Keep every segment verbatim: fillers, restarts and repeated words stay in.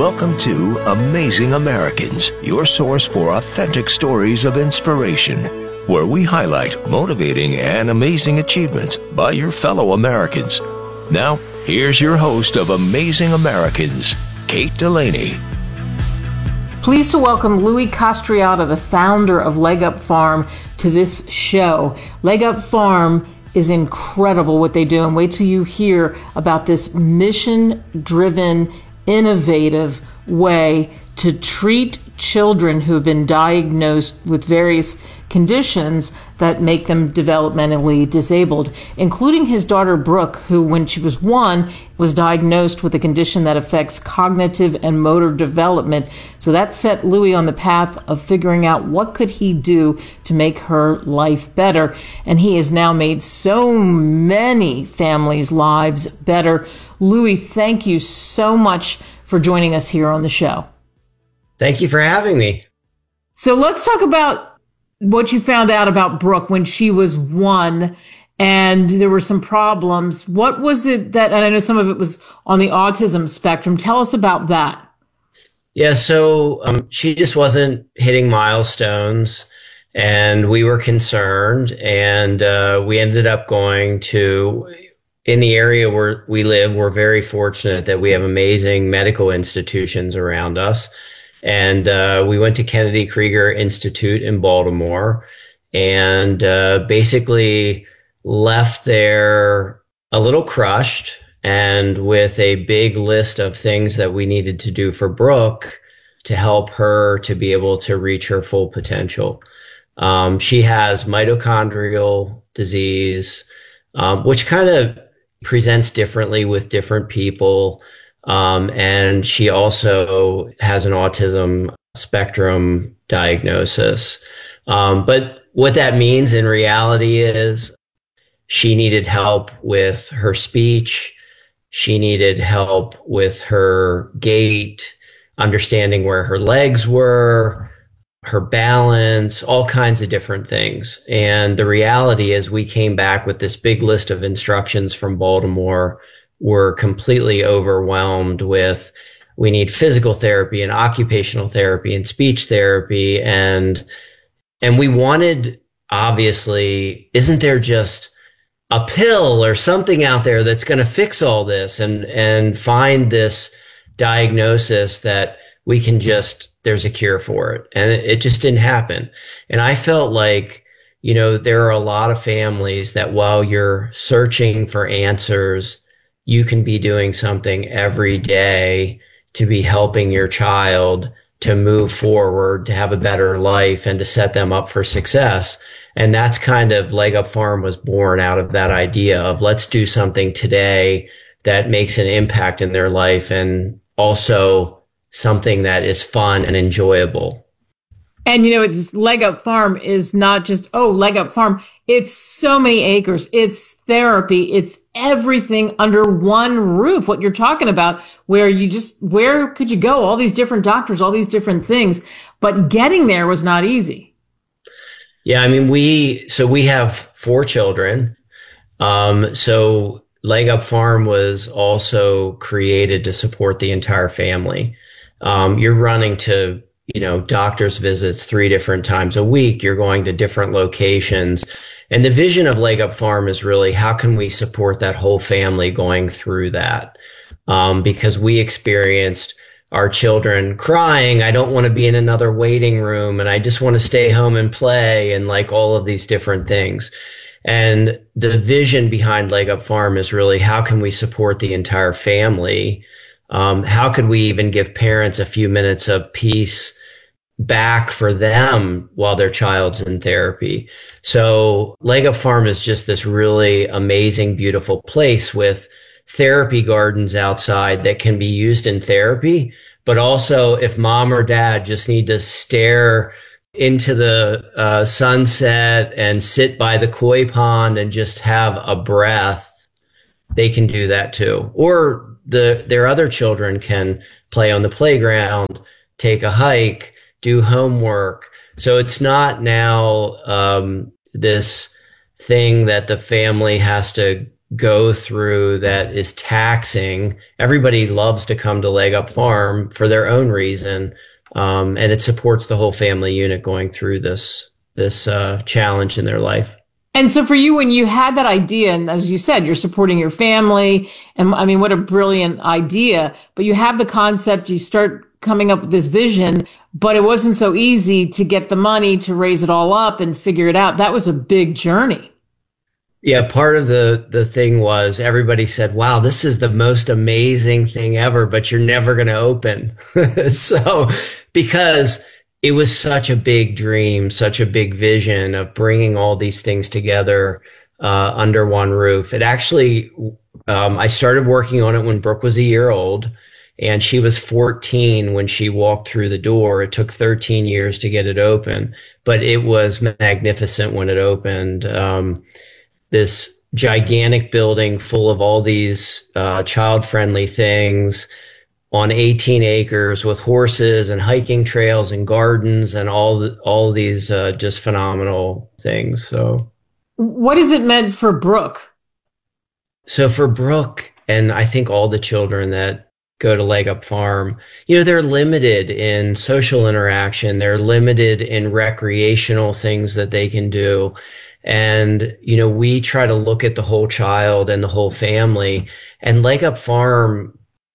Welcome to Amazing Americans, your source for authentic stories of inspiration, where we highlight motivating and amazing achievements by your fellow Americans. Now, here's your host of Amazing Americans, Kate Delaney. Pleased to welcome Louis Castriota, the founder of Leg Up Farm, to this show. Leg Up Farm is incredible what they do, and wait till you hear about this mission-driven, innovative way to treat children who have been diagnosed with various conditions that make them developmentally disabled, including his daughter Brooke, who when she was one was diagnosed with a condition that affects cognitive and motor development. So that set Louis on the path of figuring out what could he do to make her life better. And he has now made so many families' lives better. Louis, thank you so much for joining us here on the show. Thank you for having me. So let's talk about what you found out about Brooke when she was one and there were some problems. What was it that, and I know some of it was on the autism spectrum. Tell us about that. Yeah, so um, she just wasn't hitting milestones, and we were concerned, and uh, we ended up going to, in the area where we live, we're very fortunate that we have amazing medical institutions around us. And uh, we went to Kennedy Krieger Institute in Baltimore, and uh, basically left there a little crushed and with a big list of things that we needed to do for Brooke to help her to be able to reach her full potential. Um, she has mitochondrial disease, um, which kind of presents differently with different people. Um, and she also has an autism spectrum diagnosis. Um, but what that means in reality is she needed help with her speech. She needed help with her gait, understanding where her legs were, her balance, all kinds of different things. And the reality is we came back with this big list of instructions from Baltimore. We're completely overwhelmed with, we need physical therapy and occupational therapy and speech therapy. And, and we wanted, obviously, isn't there just a pill or something out there that's going to fix all this and, and find this diagnosis that we can just, there's a cure for it. And it, it just didn't happen. And I felt like, you know, there are a lot of families that while you're searching for answers, you can be doing something every day to be helping your child to move forward, to have a better life, and to set them up for success. And that's kind of Leg Up Farm was born out of that idea of let's do something today that makes an impact in their life and also something that is fun and enjoyable. And, you know, it's Leg Up Farm is not just, oh, Leg Up Farm. It's so many acres. It's therapy. It's everything under one roof. What you're talking about, where you just, where could you go? All these different doctors, all these different things. But getting there was not easy. Yeah. I mean, we, so we have four children. Um, so Leg Up Farm was also created to support the entire family. Um, you're running to, you know, doctor's visits three different times a week. You're going to different locations. And the vision of Leg Up Farm is really how can we support that whole family going through that? Um, because we experienced our children crying, I don't want to be in another waiting room and I just want to stay home and play, and like all of these different things. And the vision behind Leg Up Farm is really how can we support the entire family? Um, how could we even give parents a few minutes of peace back for them while their child's in therapy? So Leg Up Farm is just this really amazing, beautiful place with therapy gardens outside that can be used in therapy. But also if mom or dad just need to stare into the uh, sunset and sit by the koi pond and just have a breath, they can do that too. Or the their other children can play on the playground, take a hike, do homework. So it's not now um, this thing that the family has to go through that is taxing. Everybody loves to come to Leg Up Farm for their own reason. Um, and it supports the whole family unit going through this, this, uh, challenge in their life. And so for you, when you had that idea, and as you said, you're supporting your family, and I mean, what a brilliant idea, but you have the concept, you start coming up with this vision, but it wasn't so easy to get the money to raise it all up and figure it out. That was a big journey. Yeah, part of the, the thing was everybody said, wow, this is the most amazing thing ever, but you're never going to open. So, because it was such a big dream, such a big vision of bringing all these things together uh, under one roof. It actually, um, I started working on it when Brooke was a year old, and she was fourteen when she walked through the door. It took thirteen years to get it open, but it was magnificent when it opened. Um, this gigantic building full of all these uh, child-friendly things on eighteen acres with horses and hiking trails and gardens and all the, all these uh, just phenomenal things. So, what has it meant for Brooke? So for Brooke, and I think all the children that go to Leg Up Farm, you know, they're limited in social interaction. They're limited in recreational things that they can do. And, you know, we try to look at the whole child and the whole family, and Leg Up Farm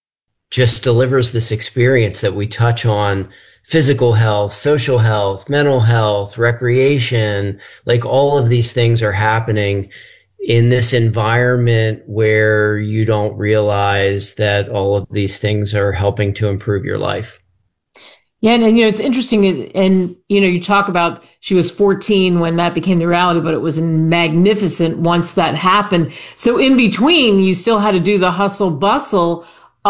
just delivers this experience that we touch on physical health, social health, mental health, recreation. Like all of these things are happening in this environment where you don't realize that all of these things are helping to improve your life. Yeah, and, and you know, it's interesting, and, and you know, you talk about she was fourteen when that became the reality, but it was magnificent once that happened. So in between, you still had to do the hustle bustle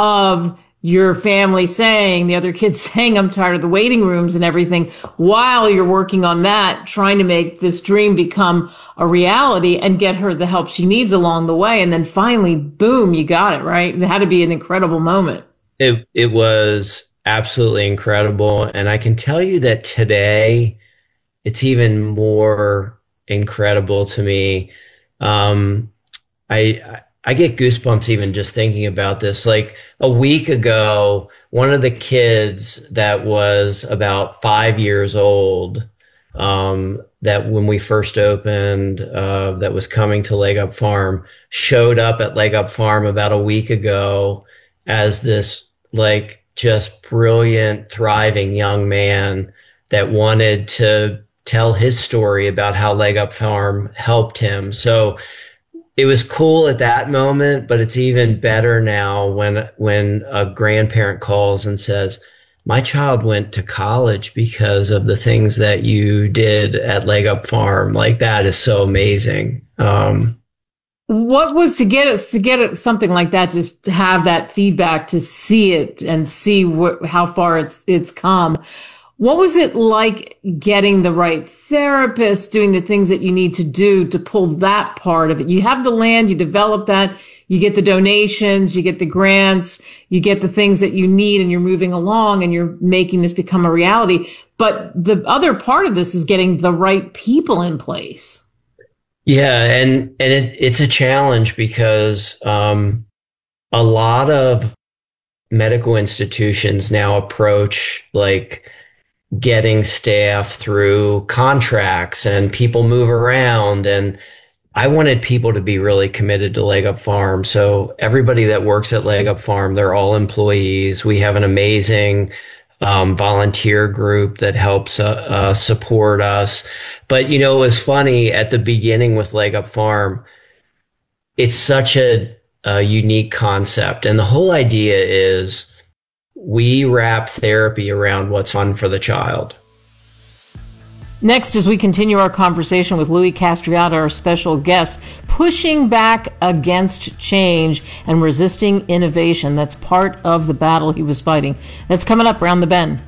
of your family saying, the other kids saying, I'm tired of the waiting rooms and everything, while you're working on that, trying to make this dream become a reality and get her the help she needs along the way. And then finally, boom, you got it, right? It had to be an incredible moment. It, it was absolutely incredible. And I can tell you that today, it's even more incredible to me. Um, I, I get goosebumps even just thinking about this. Like a week ago, one of the kids that was about five years old, um, that when we first opened, uh, that was coming to Leg Up Farm, showed up at Leg Up Farm about a week ago as this like just brilliant, thriving young man that wanted to tell his story about how Leg Up Farm helped him. So it was cool at that moment, but it's even better now when when a grandparent calls and says, my child went to college because of the things that you did at Leg Up Farm. Like, that is so amazing. Um, What was to get us to get it, something like that, to have that feedback, to see it and see what, how far it's it's come? What was it like getting the right therapist, doing the things that you need to do to pull that part of it? You have the land, you develop that, you get the donations, you get the grants, you get the things that you need, and you're moving along and you're making this become a reality. But the other part of this is getting the right people in place. Yeah, and and it, it's a challenge because um, a lot of medical institutions now approach like getting staff through contracts, and people move around. And I wanted people to be really committed to Leg Up Farm. So everybody that works at Leg Up Farm, they're all employees. We have an amazing Um, volunteer group that helps uh, uh, support us. But, you know, it was funny at the beginning with Leg Up Farm. It's such a, a unique concept. And the whole idea is we wrap therapy around what's fun for the child. Next, as we continue our conversation with Louis Castriota, our special guest, pushing back against change and resisting innovation. That's part of the battle he was fighting. That's coming up around the bend.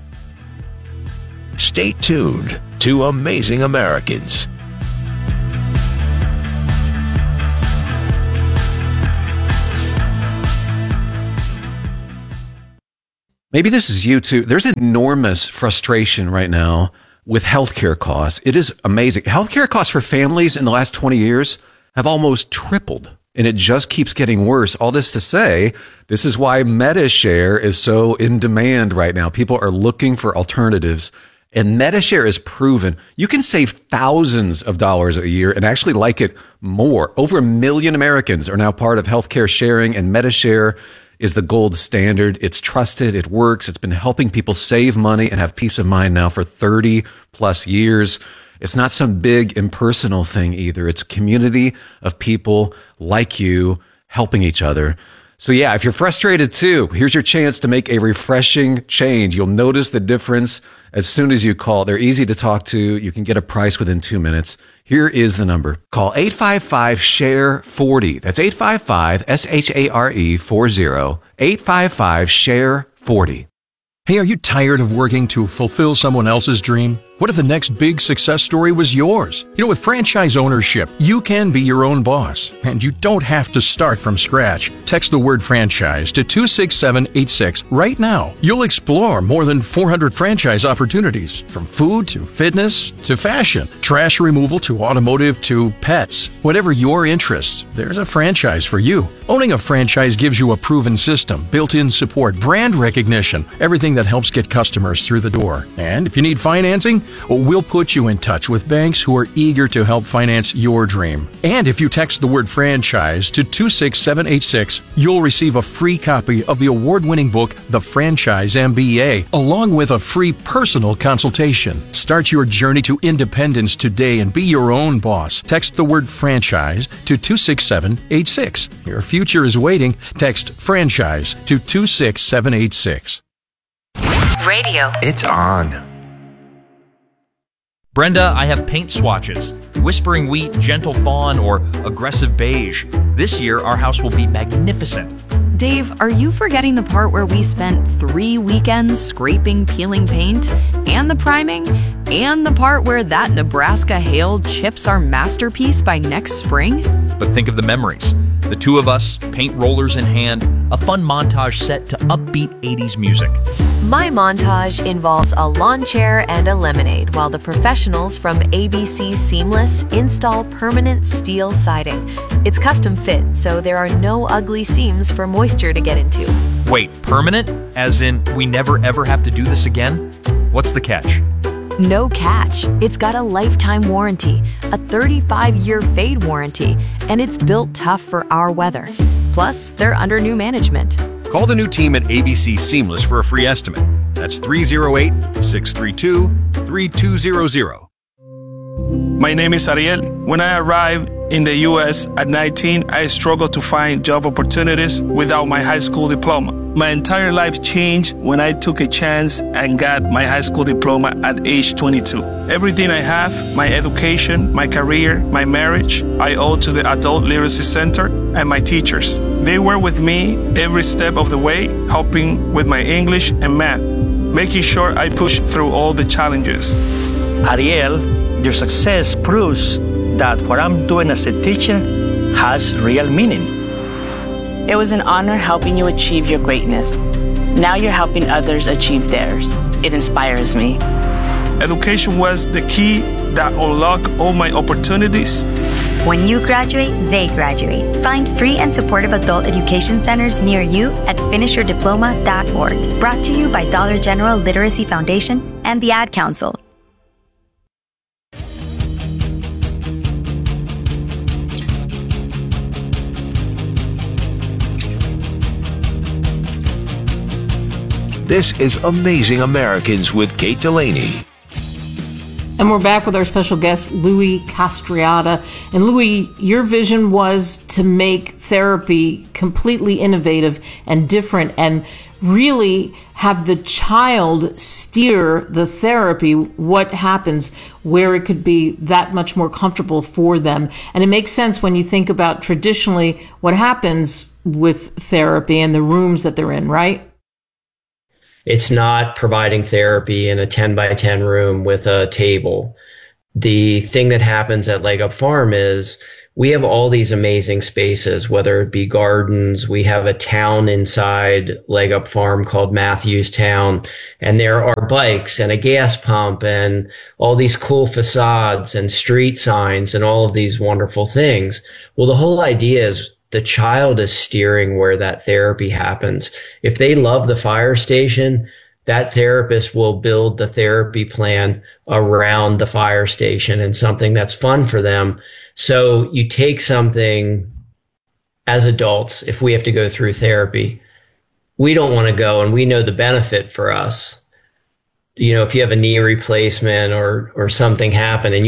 Stay tuned to Amazing Americans. Maybe this is you too. There's enormous frustration right now with healthcare costs. It is amazing. Healthcare costs for families in the last twenty years have almost tripled. and it just keeps getting worse. All this to say, this is why MediShare is so in demand right now. People are looking for alternatives, and MediShare is proven you can save thousands of dollars a year and actually like it more. Over a million Americans are now part of healthcare sharing, and MediShare is the gold standard. It's trusted. It works. It's been helping people save money and have peace of mind now for thirty plus years. It's not some big impersonal thing either. It's a community of people like you helping each other. So yeah, if you're frustrated too, here's your chance to make a refreshing change. You'll notice the difference as soon as you call. They're easy to talk to. You can get a price within two minutes. Here is the number. Call eight five five, S H A R E, forty. That's eight five five, S H A R E, forty. eight five five, S H A R E, forty. Hey, are you tired of working to fulfill someone else's dream? What if the next big success story was yours? You know, with franchise ownership, you can be your own boss, and you don't have to start from scratch. Text the word franchise to two six seven eight six right now. You'll explore more than four hundred franchise opportunities, from food to fitness to fashion, trash removal to automotive to pets. Whatever your interests, there's a franchise for you. Owning a franchise gives you a proven system, built-in support, brand recognition, everything that helps get customers through the door. And if you need financing, we'll put you in touch with banks who are eager to help finance your dream. And if you text the word franchise to two six seven eight six, you'll receive a free copy of the award-winning book, The Franchise M B A, along with a free personal consultation. Start your journey to independence today and be your own boss. Text the word franchise to two six seven eight six. Your future is waiting. Text franchise to two six seven eight six. Radio. It's on. Brenda, I have paint swatches. Whispering Wheat, Gentle Fawn, or Aggressive Beige. This year, our house will be magnificent. Dave, are you forgetting the part where we spent three weekends scraping, peeling paint, and the priming, and the part where that Nebraska hail chips our masterpiece by next spring? But think of the memories. The two of us, paint rollers in hand, a fun montage set to upbeat eighties music. My montage involves a lawn chair and a lemonade while the professionals from A B C Seamless install permanent steel siding. It's custom fit, so there are no ugly seams for moisture to get into. Wait, permanent? As in, we never ever have to do this again? What's the catch? No catch. It's got a lifetime warranty, a thirty-five year fade warranty, and it's built tough for our weather. Plus, they're under new management. Call the new team at A B C Seamless for a free estimate. That's three oh eight, six three two, three two zero zero. My name is Ariel. When I arrived in the U S at nineteen, I struggled to find job opportunities without my high school diploma. My entire life changed when I took a chance and got my high school diploma at age twenty-two. Everything I have, my education, my career, my marriage, I owe to the Adult Literacy Center and my teachers. They were with me every step of the way, helping with my English and math, making sure I pushed through all the challenges. Ariel, your success proves that what I'm doing as a teacher has real meaning. It was an honor helping you achieve your greatness. Now you're helping others achieve theirs. It inspires me. Education was the key that unlocked all my opportunities. When you graduate, they graduate. Find free and supportive adult education centers near you at finish your diploma dot org. Brought to you by Dollar General Literacy Foundation and the Ad Council. This is Amazing Americans with Kate Delaney. And we're back with our special guest, Louis Castriota. And Louis, your vision was to make therapy completely innovative and different and really have the child steer the therapy, what happens, where it could be that much more comfortable for them. And it makes sense when you think about traditionally what happens with therapy and the rooms that they're in, right? It's not providing therapy in a ten by ten room with a table. The thing that happens at Leg Up Farm is we have all these amazing spaces, whether it be gardens. We have a town inside Leg Up Farm called Matthews Town, and there are bikes and a gas pump and all these cool facades and street signs and all of these wonderful things. Well, the whole idea is the child is steering where that therapy happens. If they love the fire station, that therapist will build the therapy plan around the fire station and something that's fun for them. So you take something as adults, if we have to go through therapy, we don't want to go, and we know the benefit for us. You know, if you have a knee replacement or or something happen and you